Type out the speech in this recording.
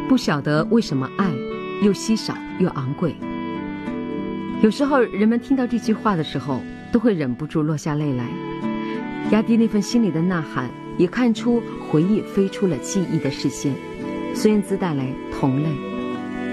不晓得为什么爱又稀少又昂贵。有时候人们听到这句话的时候，都会忍不住落下泪来，压低那份心里的呐喊，也看出回忆飞出了记忆的视线，孙燕姿带来同类。